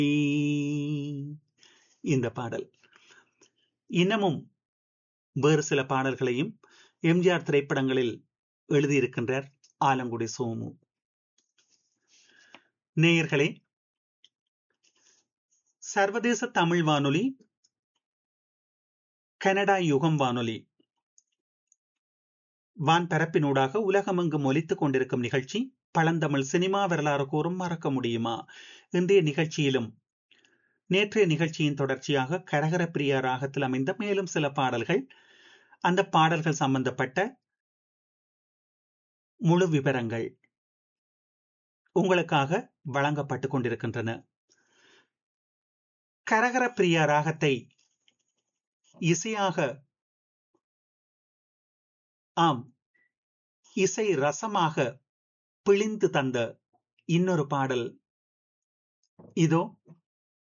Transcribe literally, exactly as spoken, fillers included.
இந்த பாடல் இன்னமும் வேறு சில பாடல்களையும் எம்ஜிஆர் திரைப்படங்களில் எழுதியிருக்கின்றார் ஆலங்குடி சோமு. நேயர்களே, சர்வதேச தமிழ் வானொலி, கனடா யுகம் வானொலி வான்பரப்பினூடாக உலகமெங்கும் ஒலித்துக் கொண்டிருக்கும் நிகழ்ச்சி பழந்தமிழ் சினிமா வரலாறு கூறும் மறக்க முடியுமா. இன்றைய நிகழ்ச்சியிலும் நேற்றைய நிகழ்ச்சியின் தொடர்ச்சியாக கரகர பிரியா ராகத்தில் அமைந்த மேலும் சில பாடல்கள், அந்த பாடல்கள் சம்பந்தப்பட்ட முழு விவரங்கள் உங்களுக்காக வழங்கப்பட்டுக் கொண்டிருக்கின்றன. கரகர பிரியா ராகத்தை இசையாக, ஆம், இசை ரசமாக பிழிந்து தந்த இன்னொரு பாடல் இதோ.